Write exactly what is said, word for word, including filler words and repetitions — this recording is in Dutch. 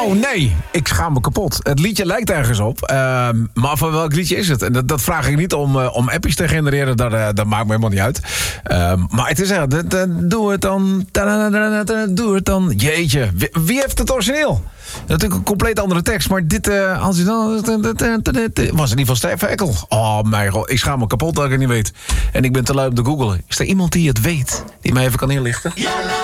Oh nee, ik schaam me kapot. Het liedje lijkt ergens op. Uh, maar van welk liedje is het? En dat, dat vraag ik niet om, uh, om appjes te genereren. Dat, uh, dat maakt me helemaal niet uit. Uh, maar het is echt... Uh, uh, doe het dan. Doe het dan. Jeetje. Wie, wie heeft het origineel? Natuurlijk een compleet andere tekst. Maar dit... Uh, als je dan, was in ieder geval Stef Ekkel. Oh mijn god. Ik schaam me kapot dat ik het niet weet. En ik ben te lui op de Google. Is er iemand die het weet? Die mij even kan inlichten?